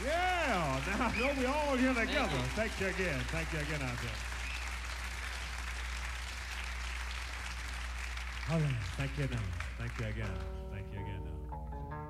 Yeah, now I know we all here together. Thank you again. Thank you again out there. All right, thank you now. Thank you again. Thank you again.